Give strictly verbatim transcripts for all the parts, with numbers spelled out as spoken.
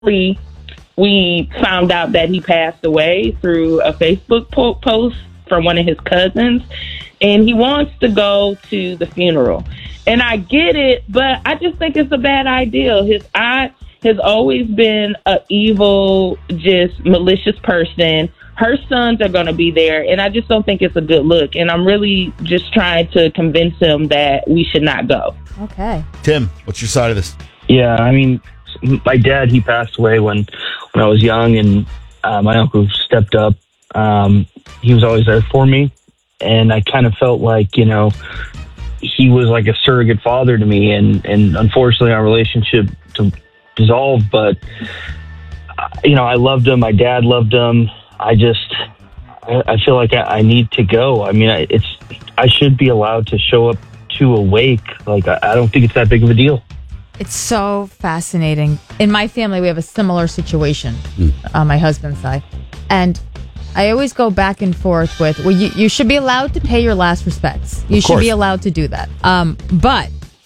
we we found out that he passed away through a Facebook po- post from one of his cousins, and he wants to go to the funeral. And I get it, but I just think it's a bad idea. His aunt has always been an evil, just malicious person. Her sons are going to be there, and I just don't think it's a good look. And I'm really just trying to convince him that we should not go. Okay. Tim, what's your side of this? Yeah, I mean, my dad, he passed away when, when I was young, and uh, my uncle stepped up. Um, he was always there for me, and I kind of felt like, you know, he was like a surrogate father to me, and, and unfortunately our relationship to dissolved, but, uh, you know, I loved him. My dad loved him. I just, I, I feel like I, I need to go. I mean, I, it's, I should be allowed to show up to a wake. Like, I, I don't think it's that big of a deal. It's so fascinating. In my family, we have a similar situation mm. on my husband's side. And I always go back and forth with, well, you, you should be allowed to pay your last respects. You should be allowed to do that. Um, but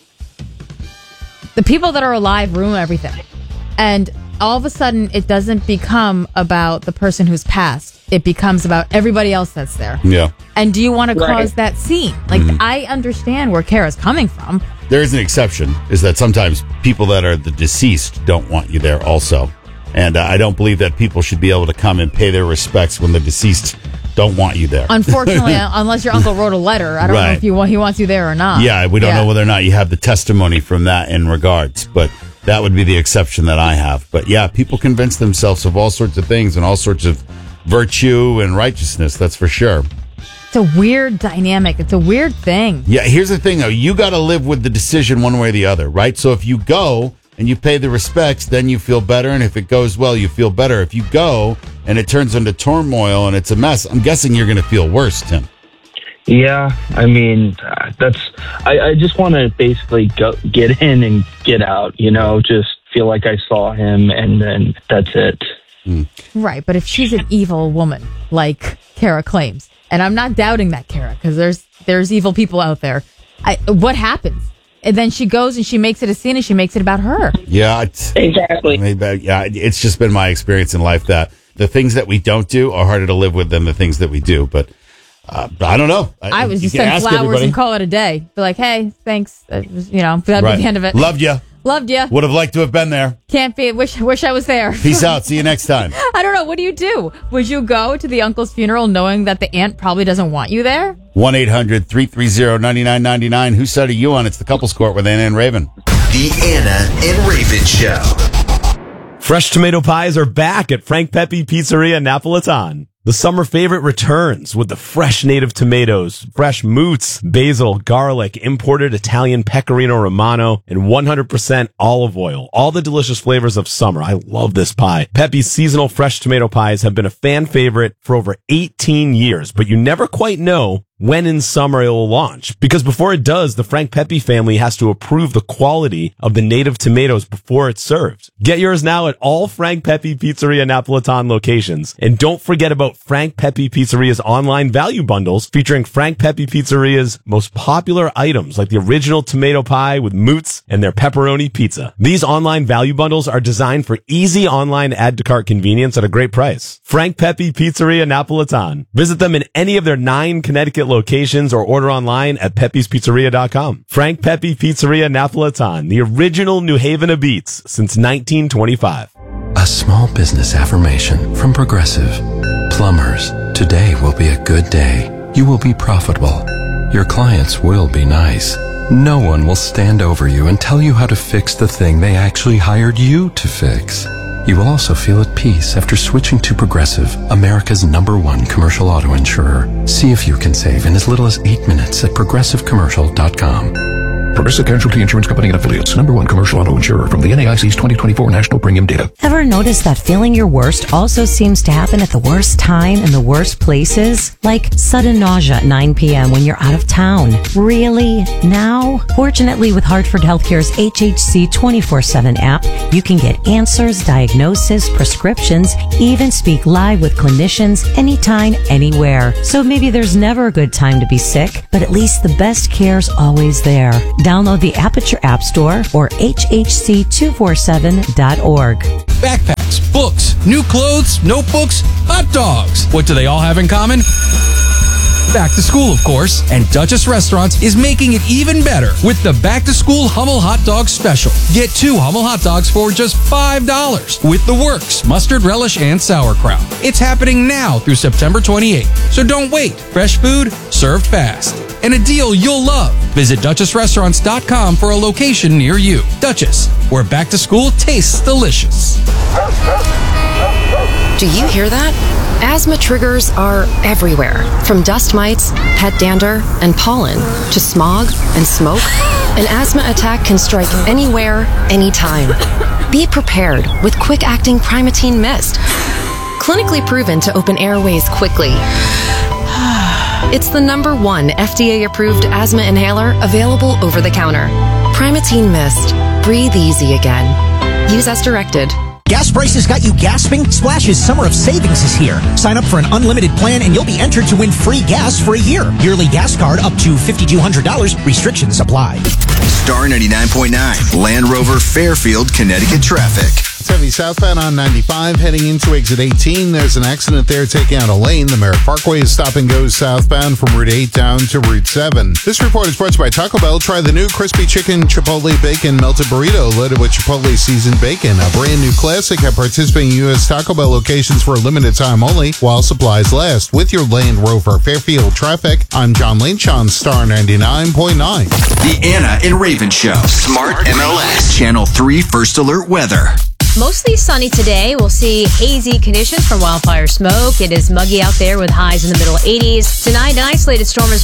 the people that are alive ruin everything. And all of a sudden, it doesn't become about the person who's passed. It becomes about everybody else that's there. Yeah. And do you want to Right. cause that scene? Like, mm-hmm. I understand where Kara's coming from. There is an exception, is that sometimes people that are the deceased don't want you there also. And uh, I don't believe that people should be able to come and pay their respects when the deceased don't want you there. Unfortunately, unless your uncle wrote a letter. I don't Right. know if you want, he wants you there or not. Yeah, we don't Yeah. know whether or not you have the testimony from that in regards, but that would be the exception that I have. But yeah, people convince themselves of all sorts of things and all sorts of virtue and righteousness, that's for sure. It's a weird dynamic. It's a weird thing. Yeah, here's the thing, though. You got to live with the decision one way or the other, right? So if you go and you pay the respects, then you feel better. And if it goes well, you feel better. If you go and it turns into turmoil and it's a mess, I'm guessing you're going to feel worse, Tim. Yeah, I mean, uh, that's, I, I just want to basically go, get in and get out, you know, just feel like I saw him and then that's it. Mm. Right, but if she's an evil woman, like Kara claims, and I'm not doubting that, Kara, because there's there's evil people out there, I, what happens? And then she goes and she makes it a scene and she makes it about her. Yeah. It's, Exactly. maybe, yeah, it's just been my experience in life that the things that we don't do are harder to live with than the things that we do. But uh, I don't know. I, I was you just can send ask flowers everybody. and call it a day. Be like, hey, thanks. That was, you know, that'd Right. be the end of it. Loved you. Loved you. Would have liked to have been there. Can't be. Wish wish I was there. Peace out. See you next time. I don't know. What do you do? Would you go to the uncle's funeral knowing that the aunt probably doesn't want you there? one eight hundred three three zero nine nine nine nine. Whose side are you on? It's the Couples Court with Anna and Raven. The Anna and Raven Show. Fresh tomato pies are back at Frank Pepe Pizzeria Napolitan. The summer favorite returns with the fresh native tomatoes, fresh moots, basil, garlic, imported Italian pecorino romano, and one hundred percent olive oil. All the delicious flavors of summer. I love this pie. Pepe's seasonal fresh tomato pies have been a fan favorite for over eighteen years, but you never quite know when in summer it will launch. Because before it does, the Frank Pepe family has to approve the quality of the native tomatoes before it's served. Get yours now at all Frank Pepe Pizzeria Napolitan locations. And don't forget about Frank Pepe Pizzeria's online value bundles featuring Frank Pepe Pizzeria's most popular items like the original tomato pie with moots and their pepperoni pizza. These online value bundles are designed for easy online add to cart convenience at a great price. Frank Pepe Pizzeria Napolitan. Visit them in any of their nine Connecticut locations or order online at pepes pizzeria dot com. Frank Pepe Pizzeria Napolitan, the original New Haven of beats since nineteen twenty-five. A small business affirmation from Progressive. Plumbers, today will be a good day. You will be profitable. Your clients will be nice. No one will stand over you and tell you how to fix the thing they actually hired you to fix. You will also feel at peace after switching to Progressive, America's number one commercial auto insurer. See if you can save in as little as eight minutes at progressive commercial dot com. Progressive Casualty Insurance Company and Affiliates. Number one commercial auto insurer from the N A I C's twenty twenty-four National Premium Data. Ever notice that feeling your worst also seems to happen at the worst time in the worst places? Like sudden nausea at nine p.m. when you're out of town. Really? Now? Fortunately, with Hartford Healthcare's H H C twenty-four seven app, you can get answers, diagnosis, prescriptions, even speak live with clinicians anytime, anywhere. So maybe there's never a good time to be sick, but at least the best care's always there. Download the Aperture App Store or H H C two forty-seven dot org. Backpacks, books, new clothes, notebooks, hot dogs. What do they all have in common? Back to school, of course, and Duchess Restaurants is making it even better with the Back to School Hummel Hot Dog Special. Get two Hummel hot dogs for just five dollars with the works, mustard relish, and sauerkraut. It's happening now through September twenty-eighth, so don't wait. Fresh food, served fast. And a deal you'll love. Visit Duchess Restaurants dot com for a location near you. Duchess, where back to school tastes delicious. Do you hear that? Asthma triggers are everywhere, from dust mites, pet dander, and pollen, to smog and smoke. An asthma attack can strike anywhere, anytime. Be prepared with quick-acting Primatene Mist. Clinically proven to open airways quickly. It's the number one F D A-approved asthma inhaler available over the counter. Primatene Mist. Breathe easy again. Use as directed. Gas prices got you gasping? Splash's Summer of Savings is here. Sign up for an unlimited plan and you'll be entered to win free gas for a year. Yearly gas card up to five thousand two hundred dollars. Restrictions apply. Star ninety-nine point nine, Land Rover Fairfield, Connecticut traffic. It's heavy southbound on ninety-five heading into exit eighteen. There's an accident there taking out a lane. The Merritt Parkway is stop and go southbound from Route eight down to Route seven. This report is brought to you by Taco Bell. Try the new crispy chicken Chipotle bacon melted burrito loaded with Chipotle seasoned bacon. A brand new classic at participating U S Taco Bell locations for a limited time only while supplies last. With your Land Rover Fairfield traffic, I'm John Lynch on Star ninety-nine point nine. The Anna and Raven Show. Smart M L S. Channel three First Alert Weather. Mostly sunny today. We'll see hazy conditions from wildfire smoke. It is muggy out there with highs in the middle eighties. Tonight, an isolated storm is